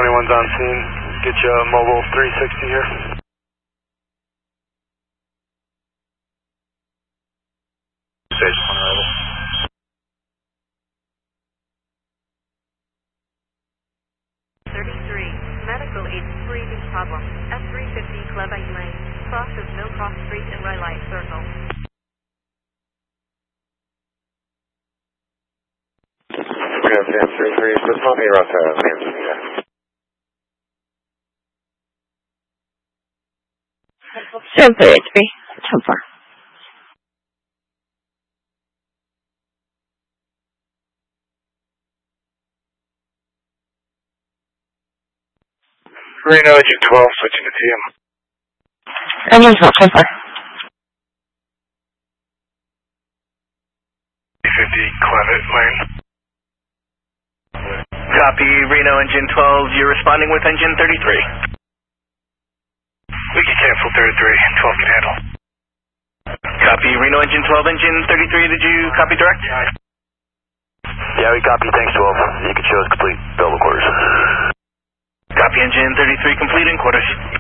21's on scene. Get you a mobile 360 here. Station on arrival. Medical aid breathing problem. F350 Clevite Lane. Crosses Millcross Street in Raleigh Circle. We have Sam 33, so it's not me, Ross, Sam, yeah. Sam 33, 10-4. Reno, Engine 12, switching to TM. Engine 12, 10-4. 350 Clevet Lane. Copy, Reno, Engine 12, you're responding with Engine 33. We can cancel 33, 12 can handle. Copy, Reno, Engine 12, Engine 33, did you copy direct? Yeah, we copy, thanks 12. You can show us complete bill of quarters. Copy, Engine 33, complete in quarters.